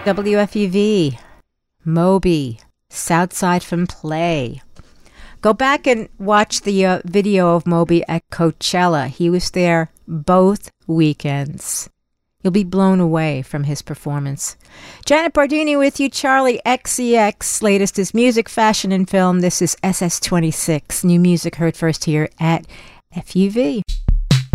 WFUV, Moby, Southside from Play. Go back and watch the video of Moby at Coachella. He was there both weekends. You'll be blown away from his performance. Janet Bardini with you, Charlie XCX. Latest is music, fashion, and film. This is SS26. New music heard first here at FUV.